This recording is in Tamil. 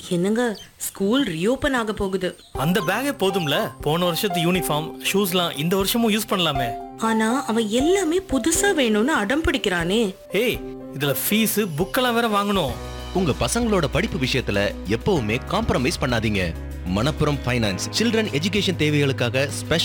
என்னங்க, ஸ்கூல் ரீஓபன் ஆக போகுது. அந்த பேக்கே போதும்ல, போன வருஷத்து யூனிஃபார்ம் ஷூஸ்லாம் இந்த வருஷமும் யூஸ் பண்ணலாமே. ஆனா அவன் எல்லாமே புதுசா வேணும்னு அடம் பிடிக்கிறானே. ஏய், இதுல ஃபீஸ் புக்கெல்லாம் வேற வாங்கணும். உங்க பசங்களோட படிப்பு விஷயத்துல எப்பவுமே காம்ப்ரமைஸ் பண்ணாதீங்க. மணப்புரம் ஃபைனான்ஸ் சில்ட்ரன் எஜுகேஷன் தேவைகளுக்காக ஸ்பெஷல்